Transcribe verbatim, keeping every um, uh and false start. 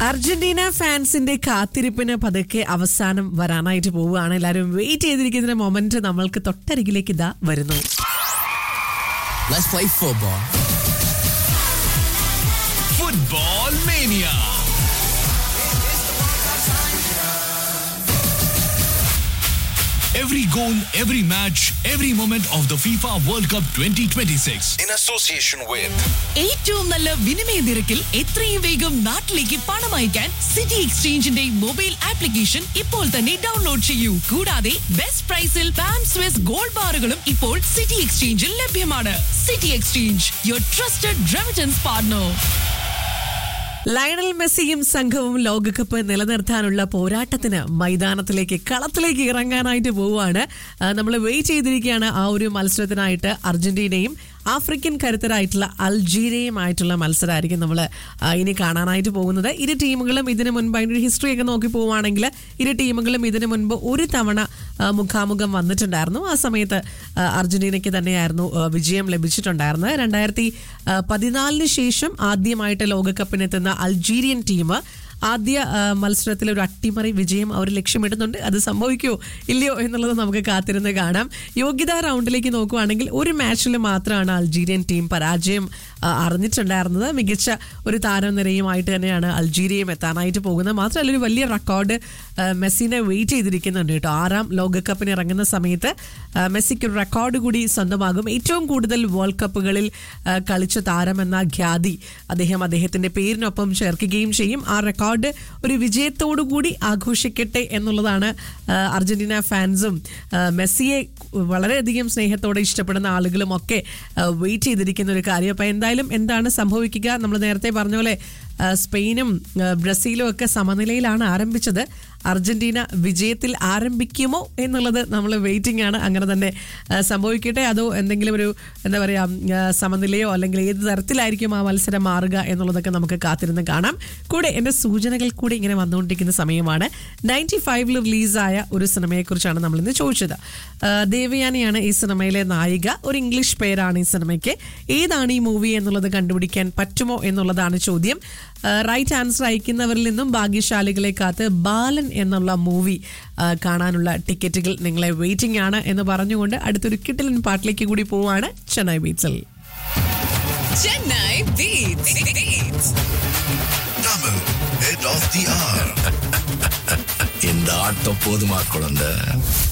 Argentina ഫാൻസിന്റെ കാത്തിരിപ്പിന് പതുക്കെ അവസാനം വരാനായിട്ട് പോവുകയാണ്. എല്ലാവരും വെയിറ്റ് ചെയ്തിരിക്കുന്ന മൊമെന്റ് നമ്മൾക്ക് തൊട്ടരികിലേക്ക് ഇതാ വരുന്നു. Let's play football. Football Mania. Every goal, every match, every moment of the FIFA World Cup twenty twenty-six. In association with ഏറ്റവും നല്ല വിനിമയ നിരക്കിൽ എത്രയും വേഗം നാട്ടിലേക്ക് പണം അയക്കാൻ സിറ്റി എക്സ്ചേഞ്ചിന്റെ മൊബൈൽ ആപ്ലിക്കേഷൻ ഇപ്പോൾ തന്നെ ഡൗൺലോഡ് ചെയ്യൂ. കൂടാതെ ബെസ്റ്റ് പ്രൈസിൽ പാം സ്വിസ് ഗോൾഡ് ബാറുകളും ഇപ്പോൾ സിറ്റി എക്സ്ചേഞ്ചിൽ ലഭ്യമാണ്. City exchange, your trusted remittance partner. Lionel മെസ്സിയും സംഘവും ലോകകപ്പ് നിലനിർത്താനുള്ള പോരാട്ടത്തിന് മൈതാനത്തിലേക്ക് കളത്തിലേക്ക് ഇറങ്ങാനായിട്ട് പോവുകയാണ്. നമ്മൾ വെയിറ്റ് ചെയ്തിരിക്കുകയാണ് ആ ഒരു മത്സരത്തിനായിട്ട്. അർജന്റീനയും ആഫ്രിക്കൻ കരുത്തരായിട്ടുള്ള അൾജീരിയയുമായിട്ടുള്ള മത്സരമായിരിക്കും നമ്മൾ ഇനി കാണാനായിട്ട് പോകുന്നത്. ഇരു ടീമുകളും ഇതിനു മുൻപ് അതിൻ്റെ ഒരു ഹിസ്റ്ററി ഒക്കെ നോക്കി പോവുകയാണെങ്കിൽ ഇരു ടീമുകളും ഇതിനു മുൻപ് ഒരു തവണ മുഖാമുഖം വന്നിട്ടുണ്ടായിരുന്നു. ആ സമയത്ത് അർജന്റീനയ്ക്ക് തന്നെയായിരുന്നു വിജയം ലഭിച്ചിട്ടുണ്ടായിരുന്നത്. രണ്ടായിരത്തി പതിനാലിന് ശേഷം ആദ്യമായിട്ട് ലോകകപ്പിനെത്തുന്ന അൾജീരിയൻ ടീം ആദ്യ മത്സരത്തിൽ ഒരു അട്ടിമറി വിജയം അവർ ലക്ഷ്യമിടുന്നുണ്ട്. അത് സംഭവിക്കുമോ ഇല്ലയോ എന്നുള്ളത് നമുക്ക് കാത്തിരുന്ന് കാണാം. യോഗ്യതാ റൗണ്ടിലേക്ക് നോക്കുകയാണെങ്കിൽ ഒരു മാച്ചിൽ മാത്രമാണ് അൾജീരിയൻ ടീം പരാജയം അറിഞ്ഞിട്ടുണ്ടായിരുന്നത്. മികച്ച ഒരു താരനിരയുമായിട്ട് തന്നെയാണ് അൾജീരിയയും എത്താനായിട്ട് പോകുന്നത്. മാത്രമല്ല ഒരു വലിയ റെക്കോർഡ് മെസ്സിനെ വെയിറ്റ് ചെയ്തിരിക്കുന്നുണ്ട് കേട്ടോ. ആറാം ലോകകപ്പിന് ഇറങ്ങുന്ന സമയത്ത് മെസ്സിക്ക് ഒരു റെക്കോർഡ് കൂടി സ്വന്തമാകും. ഏറ്റവും കൂടുതൽ വേൾഡ് കപ്പുകളിൽ കളിച്ച താരമെന്ന ഖ്യാതി അദ്ദേഹം അദ്ദേഹത്തിന്റെ പേരിനൊപ്പം ചേർക്കുകയും ചെയ്യും. ആ റെക്കോർഡ് ഒരു വിജയത്തോടു കൂടി ആഘോഷിക്കട്ടെ എന്നുള്ളതാണ് അർജന്റീന ഫാൻസും മെസ്സിയെ വളരെയധികം സ്നേഹത്തോടെ ഇഷ്ടപ്പെടുന്ന ആളുകളും ഒക്കെ വെയിറ്റ് ചെയ്തിരിക്കുന്ന ഒരു കാര്യം. അപ്പം എന്തായാലും എന്താണ് സംഭവിക്കുക? നമ്മൾ നേരത്തെ പറഞ്ഞ പോലെ സ്പെയിനും ബ്രസീലും ഒക്കെ സമനിലയിലാണ് ആരംഭിച്ചത്. അർജന്റീന വിജയത്തിൽ ആരംഭിക്കുമോ എന്നുള്ളത് നമ്മൾ വെയിറ്റിംഗ് ആണ്. അങ്ങനെ തന്നെ സംഭവിക്കട്ടെ. അതോ എന്തെങ്കിലും ഒരു എന്താ പറയുക സമനിലയോ അല്ലെങ്കിൽ ഏത് തരത്തിലായിരിക്കും ആ മത്സരം മാറുക എന്നുള്ളതൊക്കെ നമുക്ക് കാത്തിരുന്ന് കാണാം. കൂടെ എൻ്റെ സൂചനകൾ കൂടി ഇങ്ങനെ വന്നുകൊണ്ടിരിക്കുന്ന സമയമാണ്. നയൻറ്റി ഫൈവിൽ റിലീസായ ഒരു സിനിമയെക്കുറിച്ചാണ് നമ്മളിന്ന് ചോദിച്ചത്. ദേവയാനിയാണ് ഈ സിനിമയിലെ നായിക. ഒരു ഇംഗ്ലീഷ് പേരാണ് ഈ സിനിമയ്ക്ക്. ഏതാണ് ഈ മൂവി എന്നുള്ളത് കണ്ടുപിടിക്കാൻ പറ്റുമോ എന്നുള്ളതാണ് ചോദ്യം. റൈറ്റ് ആൻസർ അയക്കുന്നവരിൽ നിന്നും ഭാഗ്യശാലികളെ കാത്ത് ബാലൻ എന്നുള്ള മൂവി കാണാനുള്ള ടിക്കറ്റുകൾ നിങ്ങളെ വെയിറ്റിംഗ് ആണ് എന്ന് പറഞ്ഞുകൊണ്ട് അടുത്തൊരു കിട്ടിലൻ പാട്ടിലേക്ക് കൂടി പോവാണ്. Chennai ബീറ്റ്സിൽ Chennai beats Tamil Head of the Hour. இந்த ஆட்டம் போதுமா குழந்தை?